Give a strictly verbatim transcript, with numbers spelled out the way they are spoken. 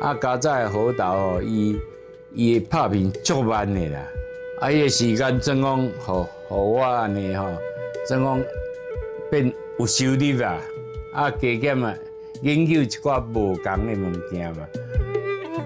啊，加早好豆吼，伊伊拍片足慢的啦，啊，伊个时间怎讲，互互我安尼吼，怎讲变有收入啦，啊，加减啊，研究一寡无共的物件嘛，